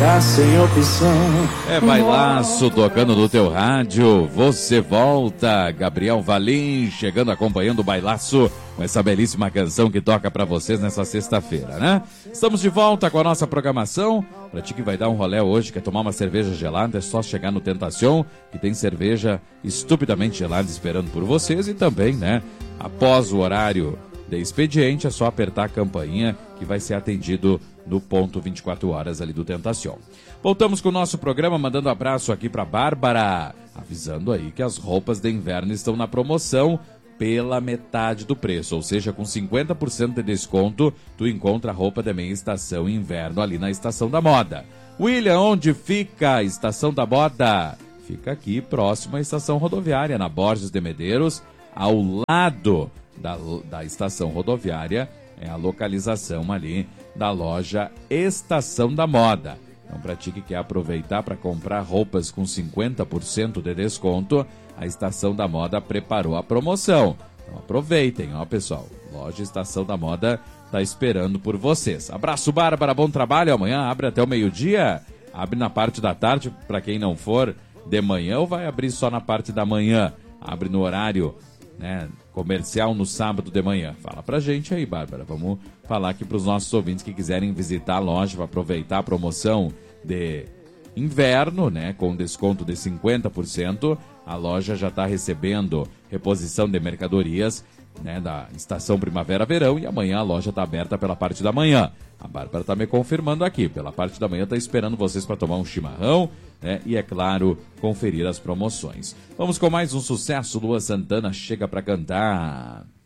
Sem opção. É bailaço tocando no teu rádio. Você volta. Gabriel Valim chegando, acompanhando o bailaço com essa belíssima canção que toca pra vocês nessa sexta-feira, né? Estamos de volta com a nossa programação. Pra ti que vai dar um rolê hoje, quer tomar uma cerveja gelada, é só chegar no Tentacion, que tem cerveja estupidamente gelada esperando por vocês. E também, né, após o horário de expediente, é só apertar a campainha que vai ser atendido no ponto 24 horas ali do Tentacion. Voltamos com o nosso programa, mandando um abraço aqui para Bárbara, avisando aí que as roupas de inverno estão na promoção pela metade do preço, ou seja, com 50% de desconto, tu encontra a roupa da meia estação inverno ali na Estação da Moda. William, onde fica a Estação da Moda? Fica aqui, próximo à Estação Rodoviária, na Borges de Medeiros, ao lado da Estação Rodoviária, é a localização ali da loja Estação da Moda. Então, para ti que quer aproveitar para comprar roupas com 50% de desconto, a Estação da Moda preparou a promoção. Então aproveitem, ó pessoal. Loja Estação da Moda tá esperando por vocês. Abraço, Bárbara, bom trabalho. Amanhã abre até o meio-dia. Abre na parte da tarde, para quem não for de manhã, ou vai abrir só na parte da manhã? Abre no horário, né, comercial no sábado de manhã. Fala pra gente aí, Bárbara. Vamos falar aqui pros nossos ouvintes que quiserem visitar a loja para aproveitar a promoção de inverno, né, com desconto de 50%. A loja já está recebendo reposição de mercadorias, né, da estação primavera-verão, e amanhã a loja está aberta pela parte da manhã. A Bárbara está me confirmando aqui, pela parte da manhã está esperando vocês para tomar um chimarrão, né, e é claro, conferir as promoções. Vamos com mais um sucesso. Lua Santana chega para cantar.